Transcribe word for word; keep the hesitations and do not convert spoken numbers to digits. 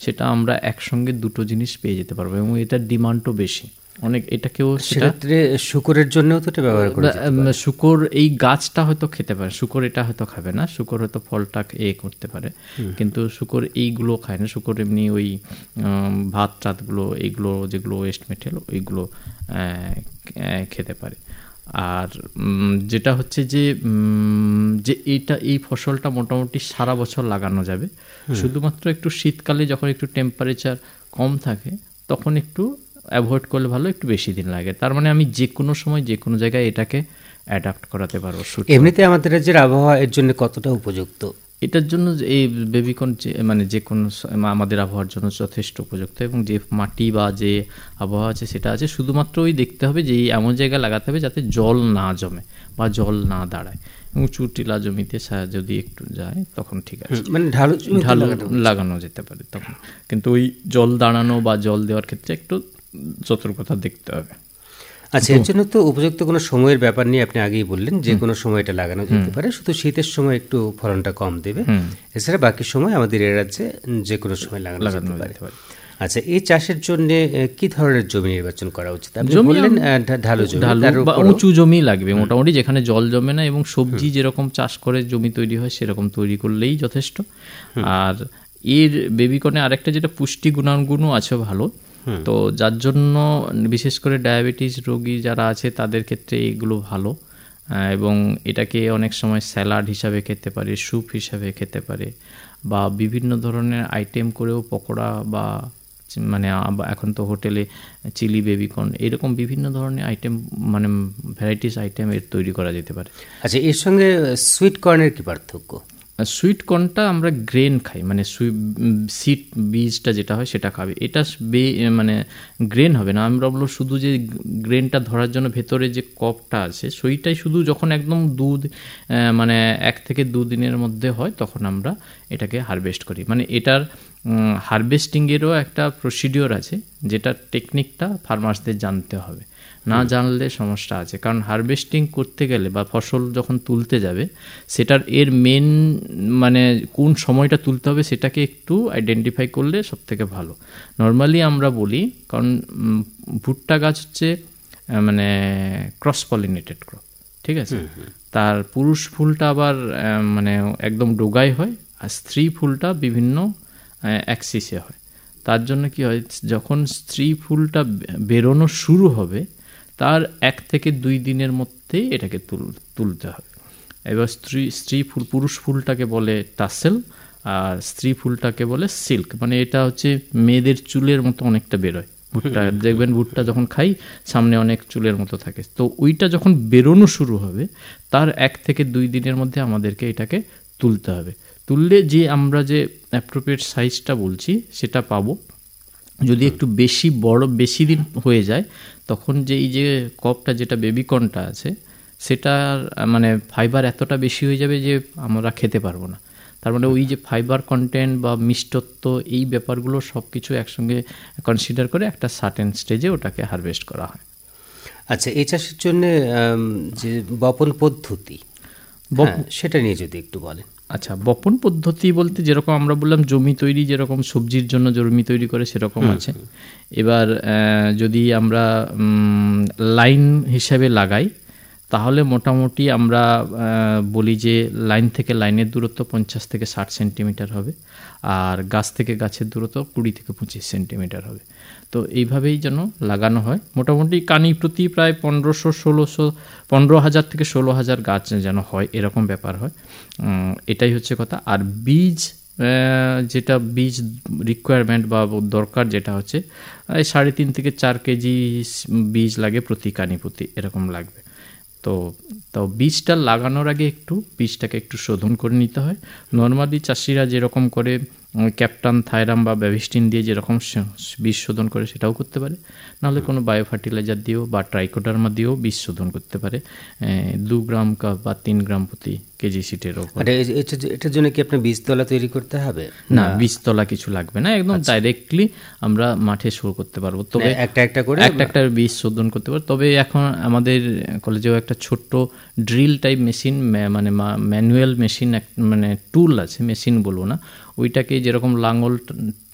সেটা আমরা একসঙ্গে দুটো জিনিস পেয়ে যেতে পারবো এবং এটার ডিমান্ডও বেশি অনেক। এটাকেও সেক্ষেত্রে শুকরের জন্য তো এটা ব্যবহার করা যেতে পারে। শুকর এই গাছটা হয়তো খেতে পারে, শুকর এটা হয়তো খাবে না, শুকর হয়তো ফলটা এ করতে পারে, কিন্তু শুকর এইগুলো খায় না। শুকর এমনি ওই ভাত টাতগুলো এইগুলো যেগুলো ওয়েস্ট মেটেরিয়াল ওইগুলো খেতে পারে। আর যেটা হচ্ছে যে যে এইটা এই ফসলটা মোটামুটি সারা বছর লাগানো যাবে, শুধুমাত্র একটু শীতকালে যখন একটু টেম্পারেচার কম থাকে তখন একটু অ্যাভয়েড করলে ভালো, একটু বেশি দিন লাগে। তার মানে আমি যে কোনো সময় যে কোনো জায়গায় এটাকে অ্যাডাপ্ট করাতে পারবো। এমনিতে আমাদের রাজ্যের আবহাওয়া এর জন্য কতটা উপযুক্ত? এটার জন্য এই বেবিকর্ন মানে যে কোনো আমাদের আবহাওয়ার জন্য যথেষ্ট উপযুক্ত এবং যে মাটি বা যে আবহাওয়া আছে সেটা আছে। শুধুমাত্র ওই দেখতে হবে যে এমন জায়গায় লাগাতে হবে যাতে জল না জমে বা জল না দাঁড়ায়, উঁচু টিলা জমিতে যদি একটু যায় তখন ঠিক আছে, মানে ঢালু ঢালু লাগানো যেতে পারে তখন। কিন্তু ওই জল দাঁড়ানো বা জল দেওয়ার ক্ষেত্রে একটু সতর্কতা দেখতে হবে। আচ্ছা, এর জন্য তো উপযুক্ত কোনো সময়ের ব্যাপার নিয়ে আপনি আগেই বললেন, যে কোনো সময় এটা লাগানো যেতে পারে, শুধু শীতের সময় একটু ফলনটা কম দেবে, এছাড়া বাকি সময় আমাদের এ রাজ্যে যে কোনো সময় লাগানো যেতে পারে। আচ্ছা, এই চাষের জন্য কি ধরনের জমি নির্বাচন করা উচিত? আপনি বললেন ঢালু জমি, উঁচু জমি লাগবে মোটামুটি, যেখানে জল জমে না এবং সবজি যেরকম চাষ করে জমি তৈরি হয় সেরকম তৈরি করলেই যথেষ্ট। আর এর বেবিকর্নে আরেকটা যেটা পুষ্টি গুণাগুণও আছে ভালো, তো যার জন্য বিশেষ করে ডায়াবেটিস রোগী যারা আছে তাদের ক্ষেত্রে এইগুলো ভালো। এবং এটাকে অনেক সময় স্যালাড হিসাবে খেতে পারে, স্যুপ হিসাবে খেতে পারে, বা বিভিন্ন ধরনের আইটেম করেও পকোড়া বা মানে এখন তো হোটেলে চিলি বেবিকর্ন এরকম বিভিন্ন ধরনের আইটেম মানে ভ্যারাইটিস আইটেম এর তৈরি করা যেতে পারে। আচ্ছা, এর সঙ্গে সুইট কর্নের কি পার্থক্য? সুইট কর্নটা আমরা গ্রেন খাই, মানে সিড বীজটা যেটা হয় সেটা খাবে, এটা মানে গ্রেন হবে না। আমরা বলবো শুধু যে গ্রেনটা ধরার জন্য ভেতরে যে কপটা আছে সেইটাই শুধু যখন একদম দুধ মানে এক থেকে দুদিনের মধ্যে হয় তখন আমরা এটাকে হারভেস্ট করি। মানে এটার হারভেস্টিংয়েরও একটা প্রসিডিওর আছে, যেটা টেকনিকটা ফার্মার্সদের জানতে হবে, না জানলে সমস্যা আছে। কারণ হারভেস্টিং করতে গেলে বা ফসল যখন তুলতে যাবে সেটার এর মেন মানে কোন সময়টা তুলতে হবে সেটাকে একটু আইডেন্টিফাই করলে সব থেকে ভালো। নর্মালি আমরা বলি, কারণ ভুট্টা গাছ হচ্ছে মানে ক্রস পলিনেটেড ক্রপ, ঠিক আছে, তার পুরুষ ফুলটা আবার মানে একদম ডোগায় হয় আর স্ত্রী ফুলটা বিভিন্ন অ্যাক্সিসে হয়। তার জন্য কি হয়, যখন স্ত্রী ফুলটা বেরোনো শুরু হবে তার এক থেকে দুই দিনের মধ্যেই এটাকে তুল তুলতে হবে। এবার স্ত্রী স্ত্রী ফুল পুরুষ ফুলটাকে বলে টাসেল আর স্ত্রী ফুলটাকে বলে সিল্ক। মানে এটা হচ্ছে মেয়েদের চুলের মতো অনেকটা বেরোয় ভুট্টা, দেখবেন ভুট্টা যখন খাই সামনে অনেক চুলের মতো থাকে, তো ওইটা যখন বেরোনো শুরু হবে তার এক থেকে দুই দিনের মধ্যে আমাদেরকে এটাকে তুলতে হবে। তুললে যে আমরা যে অ্যাপ্রোপ্রিয়েট সাইজটা বলছি সেটা পাবো। যদি একটু বেশি বড় বেশি দিন হয়ে যায় তখন যে এই যে কপটা যেটা বেবিকর্নটা আছে সেটার মানে ফাইবার এতটা বেশি হয়ে যাবে যে আমরা খেতে পারবো না। তার মানে ওই যে ফাইবার কন্টেন্ট বা মিষ্টত্ব এই ব্যাপারগুলো সব কিছু একসঙ্গে কনসিডার করে একটা সার্টেন স্টেজে ওটাকে হারভেস্ট করা হয়। আচ্ছা, এই চাষের জন্য যে বপন পদ্ধতি সেটা নিয়ে যদি একটু বলেন। আচ্ছা, বপন পদ্ধতি বলতে যেরকম আমরা বললাম জমি তৈরি যেরকম সবজির জন্য জমি তৈরি করে সেরকম আছে। এবার যদি আমরা লাইন হিসাবে লাগাই তাহলে মোটামুটি আমরা বলি যে লাইন থেকে লাইনের দূরত্ব পঞ্চাশ থেকে ষাট সেন্টিমিটার হবে, আর গাছ থেকে গাছের দূরত্ব কুড়ি থেকে পঁচিশ সেন্টিমিটার হবে। তো এইভাবেই যেন লাগানো হয়। মোটামুটি কানি প্রতি প্রায় পনেরোশো ষোলোশো পনেরো হাজার থেকে ষোলো হাজার গাছ যেন হয় এরকম ব্যাপার হয়, এটাই হচ্ছে কথা। আর বীজ যেটা বীজ রিকোয়ারমেন্ট বা দরকার যেটা হচ্ছে সাড়ে তিন থেকে চার কেজি বীজ লাগে প্রতি কানি প্রতি, এরকম লাগবে। তো তো বীজটা লাগানোর আগে একটু বীজটাকে একটু শোধন করে নিতে হয়। নর্মালি চাষিরা যেরকম করে ক্যাপটান থাইরাম বা ব্যাভিস্টিন দিয়ে যেরকম বীজ শোধন করে সেটাও করতে পারে, নাহলে কোনো বায়ো ফার্টিলাইজার দিয়েও বা ট্রাইকোডার্মা দিয়েও বীজ শোধন করতে পারে দু গ্রাম বা তিন গ্রাম প্রতি কেজি সিটের ওপর। এটার জন্য কি আপনার বীজতলা তৈরি করতে হবে? না, বীজতলা কিছু লাগবে না, একদম ডাইরেক্টলি আমরা মাঠে শুরু করতে পারবো। তবে একটা একটা করে একটা একটা বীজ শোধন করতে পারবো। তবে এখন আমাদের কলেজেও একটা ছোট্ট ড্রিল টাইপ মেশিন মানে ম্যানুয়াল মেশিন মানে টুল আছে, মেশিন বলবো না, ওইটাকে যেরকম লাঙল